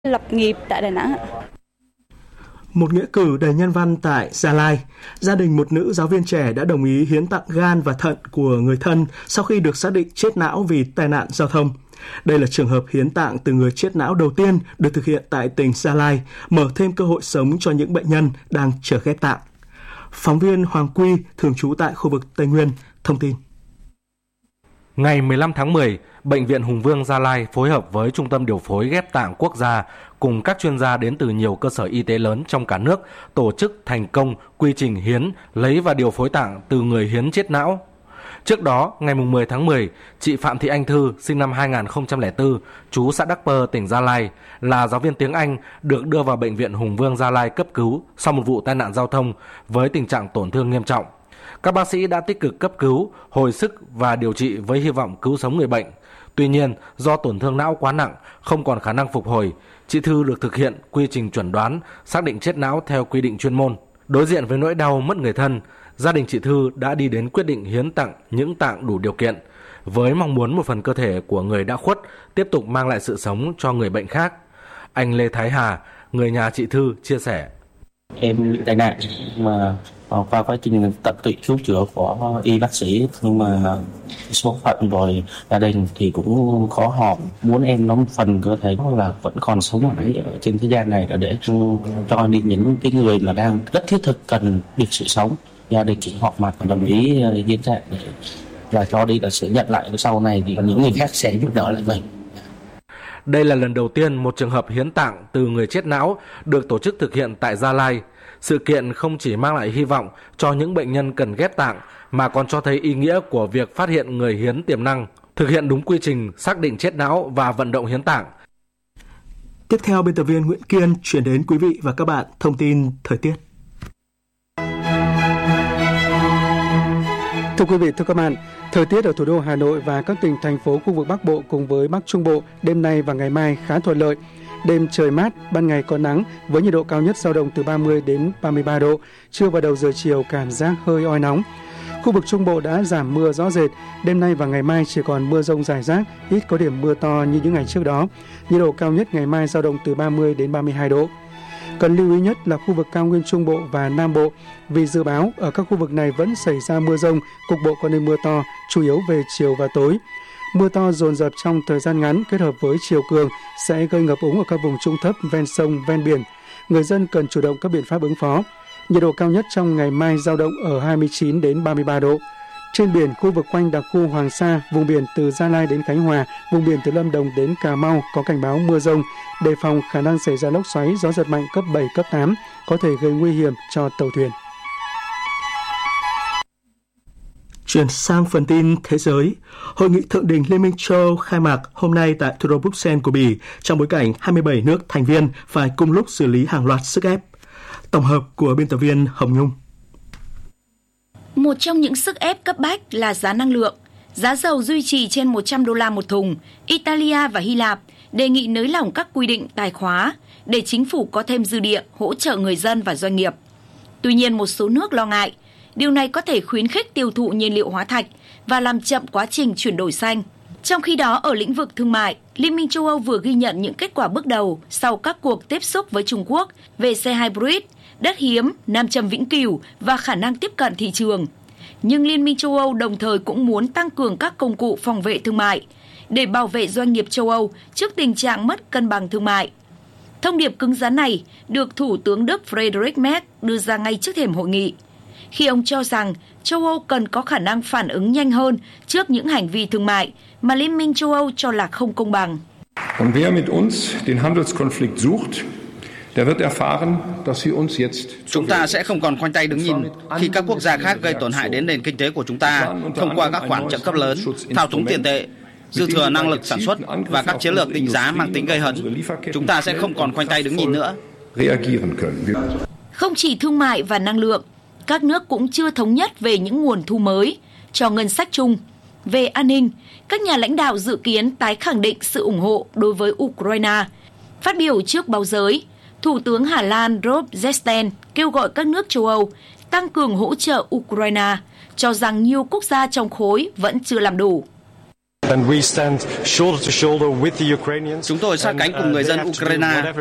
Lập nghiệp tại Đà Nẵng. Một nghĩa cử đầy nhân văn tại Gia Lai, gia đình một nữ giáo viên trẻ đã đồng ý hiến tặng gan và thận của người thân sau khi được xác định chết não vì tai nạn giao thông. Đây là trường hợp hiến tạng từ người chết não đầu tiên được thực hiện tại tỉnh Gia Lai, mở thêm cơ hội sống cho những bệnh nhân đang chờ ghép tạng. Phóng viên Hoàng Quy, thường trú tại khu vực Tây Nguyên, thông tin. Ngày 15 tháng 10, Bệnh viện Hùng Vương Gia Lai phối hợp với Trung tâm Điều phối Ghép tạng Quốc gia cùng các chuyên gia đến từ nhiều cơ sở y tế lớn trong cả nước tổ chức thành công quy trình hiến, lấy và điều phối tạng từ người hiến chết não. Trước đó, ngày 10 tháng 10, chị Phạm Thị Anh Thư, sinh năm 2004, trú xã Đắc Pơ, tỉnh Gia Lai, là giáo viên tiếng Anh, được đưa vào Bệnh viện Hùng Vương Gia Lai cấp cứu sau một vụ tai nạn giao thông với tình trạng tổn thương nghiêm trọng. Các bác sĩ đã tích cực cấp cứu, hồi sức và điều trị với hy vọng cứu sống người bệnh. Tuy nhiên, do tổn thương não quá nặng, không còn khả năng phục hồi, chị Thư được thực hiện quy trình chẩn đoán, xác định chết não theo quy định chuyên môn. Đối diện với nỗi đau mất người thân, gia đình chị Thư đã đi đến quyết định hiến tặng những tạng đủ điều kiện, với mong muốn một phần cơ thể của người đã khuất tiếp tục mang lại sự sống cho người bệnh khác. Anh Lê Thái Hà, người nhà chị Thư, chia sẻ. Em bị tai nạn mà qua quá trình tận tụy cứu chữa của y bác sĩ, nhưng mà số phận rồi gia đình thì cũng khó hòm, muốn em nó một phần cơ thể là vẫn còn sống ở trên thế gian này để cho đi những cái người mà đang rất thiết thực cần được sự sống. Gia đình chỉ họp mặt và đồng ý hiến tạng và cho đi là sẽ nhận lại, sau này thì những người khác sẽ giúp đỡ lại mình. Đây là lần đầu tiên một trường hợp hiến tạng từ người chết não được tổ chức thực hiện tại Gia Lai. Sự kiện không chỉ mang lại hy vọng cho những bệnh nhân cần ghép tạng mà còn cho thấy ý nghĩa của việc phát hiện người hiến tiềm năng, thực hiện đúng quy trình xác định chết não và vận động hiến tạng. Tiếp theo, biên tập viên Nguyễn Kiên chuyển đến quý vị và các bạn thông tin thời tiết. Thưa quý vị, thưa các bạn, thời tiết ở thủ đô Hà Nội và các tỉnh, thành phố khu vực Bắc Bộ cùng với Bắc Trung Bộ đêm nay và ngày mai khá thuận lợi. Đêm trời mát, ban ngày có nắng với nhiệt độ cao nhất dao động từ 30 đến 33 độ, trưa và đầu giờ chiều cảm giác hơi oi nóng. Khu vực Trung Bộ đã giảm mưa rõ rệt, đêm nay và ngày mai chỉ còn mưa rông rải rác, ít có điểm mưa to như những ngày trước đó. Nhiệt độ cao nhất ngày mai dao động từ 30 đến 32 độ. Cần lưu ý nhất là khu vực cao nguyên Trung Bộ và Nam Bộ, vì dự báo ở các khu vực này vẫn xảy ra mưa rông, cục bộ có nơi mưa to, chủ yếu về chiều và tối. Mưa to dồn dập trong thời gian ngắn kết hợp với chiều cường sẽ gây ngập úng ở các vùng trũng thấp ven sông, ven biển. Người dân cần chủ động các biện pháp ứng phó. Nhiệt độ cao nhất trong ngày mai dao động ở 29 đến 33 độ. Trên biển, khu vực quanh đặc khu Hoàng Sa, vùng biển từ Gia Lai đến Khánh Hòa, vùng biển từ Lâm Đồng đến Cà Mau có cảnh báo mưa rông, đề phòng khả năng xảy ra lốc xoáy, gió giật mạnh cấp 7, cấp 8, có thể gây nguy hiểm cho tàu thuyền. Chuyển sang phần tin thế giới, Hội nghị Thượng đỉnh Liên minh châu Âu khai mạc hôm nay tại thủ đô Bruxelles của Bỉ trong bối cảnh 27 nước thành viên phải cùng lúc xử lý hàng loạt sức ép. Tổng hợp của biên tập viên Hồng Nhung. Một trong những sức ép cấp bách là giá năng lượng. Giá dầu duy trì trên 100 đô la một thùng. Italia và Hy Lạp đề nghị nới lỏng các quy định tài khóa để chính phủ có thêm dư địa hỗ trợ người dân và doanh nghiệp. Tuy nhiên, một số nước lo ngại điều này có thể khuyến khích tiêu thụ nhiên liệu hóa thạch và làm chậm quá trình chuyển đổi xanh. Trong khi đó, ở lĩnh vực thương mại, Liên minh châu Âu vừa ghi nhận những kết quả bước đầu sau các cuộc tiếp xúc với Trung Quốc về xe hybrid, đất hiếm, nam châm vĩnh cửu và khả năng tiếp cận thị trường. Nhưng Liên minh châu Âu đồng thời cũng muốn tăng cường các công cụ phòng vệ thương mại để bảo vệ doanh nghiệp châu Âu trước tình trạng mất cân bằng thương mại. Thông điệp cứng rắn này được Thủ tướng Đức Friedrich Merz đưa ra ngay trước thềm hội nghị, khi ông cho rằng châu Âu cần có khả năng phản ứng nhanh hơn trước những hành vi thương mại mà Liên minh châu Âu cho là không công bằng. Chúng ta sẽ không còn khoanh tay đứng nhìn khi các quốc gia khác gây tổn hại đến nền kinh tế của chúng ta thông qua các khoản trợ cấp lớn, thao túng tiền tệ, dư thừa năng lực sản xuất và các chiến lược định giá mang tính gây hấn. Chúng ta sẽ không còn khoanh tay đứng nhìn nữa. Không chỉ thương mại và năng lượng, các nước cũng chưa thống nhất về những nguồn thu mới cho ngân sách chung. Về an ninh, các nhà lãnh đạo dự kiến tái khẳng định sự ủng hộ đối với Ukraine. Phát biểu trước báo giới, Thủ tướng Hà Lan Rob Jetten kêu gọi các nước châu Âu tăng cường hỗ trợ Ukraine, cho rằng nhiều quốc gia trong khối vẫn chưa làm đủ. Chúng tôi sát cánh cùng người dân Ukraine